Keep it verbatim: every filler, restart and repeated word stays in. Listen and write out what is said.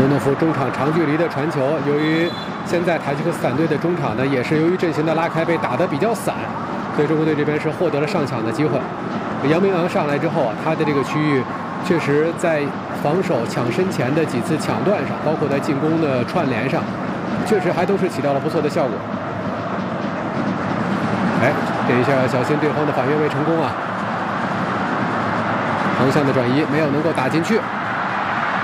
诺夫中场长距离的传球，由于现在塔吉克斯坦队的中场呢，也是由于阵型的拉开被打得比较散，所以中国队这边是获得了上抢的机会。杨明昂上来之后啊，他的这个区域确实在防守抢身前的几次抢断上，包括在进攻的串联上，确实还都是起到了不错的效果。哎，这一下要小心对方的反越位成功啊！横向的转移没有能够打进去。